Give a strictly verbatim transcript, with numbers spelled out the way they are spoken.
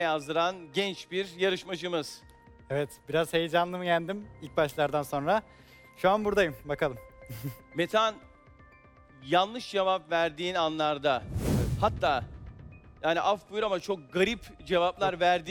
yazdıran genç bir yarışmacımız. Evet, biraz heyecanlımı yendim ilk başlardan sonra. Şu an buradayım, bakalım. Metehan, yanlış cevap verdiğin anlarda, hatta yani af buyur ama çok garip cevaplar verdiğin